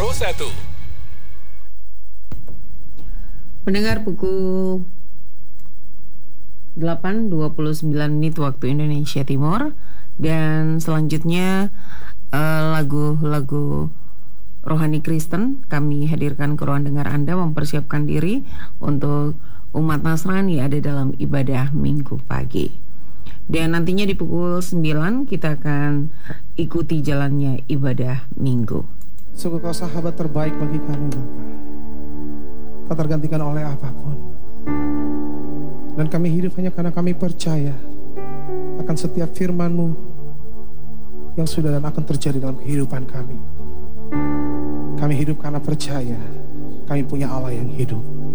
Mendengar pukul 8:29 waktu Indonesia Timur. Dan selanjutnya lagu-lagu rohani Kristen kami hadirkan ke ruang dengar Anda, mempersiapkan diri untuk umat Nasrani ada dalam ibadah Minggu pagi. Dan nantinya di pukul 9 kita akan ikuti jalannya ibadah Minggu. Sungguh Kau sahabat terbaik bagi kami, Bapa. Tak tergantikan oleh apapun. Dan kami hidup hanya karena kami percaya akan setiap firman-Mu yang sudah dan akan terjadi dalam kehidupan kami. Kami hidup karena percaya kami punya Allah yang hidup.